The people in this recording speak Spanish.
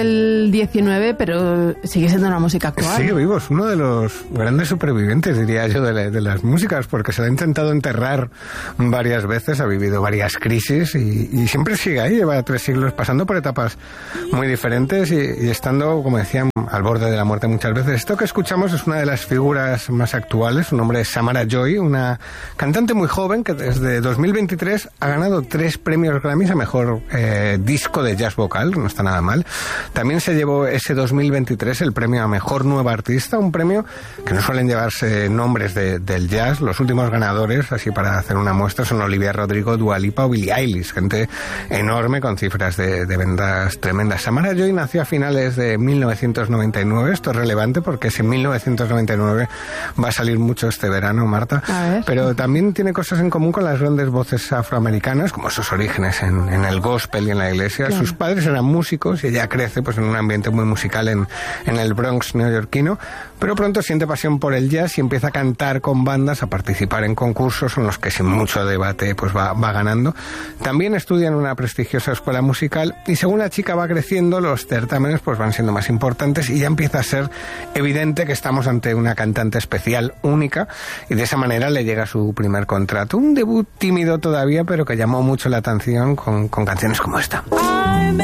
el 19, pero sigue siendo una música actual. Sigue vivo, es uno de los grandes supervivientes, diría yo, de las músicas, porque se lo ha intentado enterrar varias veces, ha vivido varias crisis y siempre sigue ahí, lleva 3 siglos pasando por etapas muy diferentes y estando, como decían, al borde de la muerte muchas veces. Esto que escuchamos es una de las figuras más actuales, su nombre es Samara Joy, una cantante muy joven que desde 2023 ha ganado 3 premios Grammys a mejor disco de jazz vocal, no está nada mal. También se llevó ese 2023 el premio a Mejor Nueva Artista, un premio que no suelen llevarse nombres del jazz. Los últimos ganadores, así para hacer una muestra, son Olivia Rodrigo, Dua Lipa o Billie Eilish, gente enorme con cifras de ventas tremendas. Samara Joy nació a finales de 1999, esto es relevante porque es en 1999, va a salir mucho este verano, Marta, pero también tiene cosas en común con las grandes voces afroamericanas, como sus orígenes en el gospel y en la iglesia. Claro. Sus padres eran músicos y ella crece pues en un ambiente muy musical en el Bronx neoyorquino, pero pronto siente pasión por el jazz y empieza a cantar con bandas, a participar en concursos en los que sin mucho debate pues va ganando. También estudia en una prestigiosa escuela musical y según la chica va creciendo, los certámenes pues van siendo más importantes y ya empieza a ser evidente que estamos ante una cantante especial, única, y de esa manera le llega su primer contrato. Un debut tímido todavía, pero que llamó mucho la atención con canciones como esta.